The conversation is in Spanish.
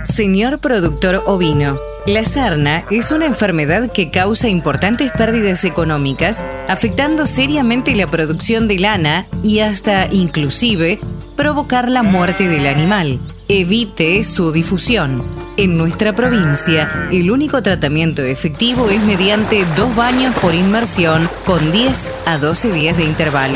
Señor productor ovino, la sarna es una enfermedad que causa importantes pérdidas económicas, afectando seriamente la producción de lana y hasta, inclusive, provocar la muerte del animal. Evite su difusión. En nuestra provincia, el único tratamiento efectivo es mediante 2 baños por inmersión con 10 a 12 días de intervalo.